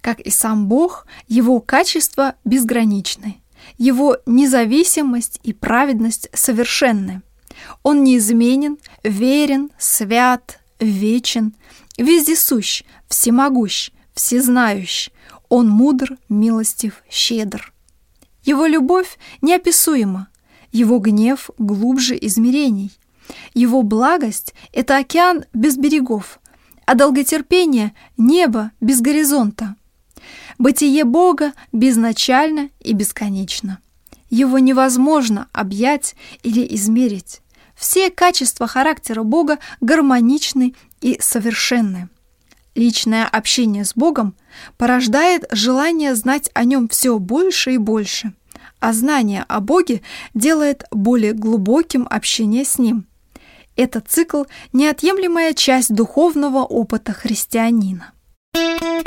Как и сам Бог, Его качества безграничны. Его независимость и праведность совершенны. Он неизменен, верен, свят, вечен, вездесущ, всемогущ, всезнающ. Он мудр, милостив, щедр. Его любовь неописуема, Его гнев глубже измерений. Его благость — это океан без берегов, а долготерпение — небо без горизонта. Бытие Бога безначально и бесконечно. Его невозможно объять или измерить. Все качества характера Бога гармоничны и совершенны. Личное общение с Богом порождает желание знать о Нем все больше и больше, а знание о Боге делает более глубоким общение с Ним. Этот цикл — неотъемлемая часть духовного опыта христианина.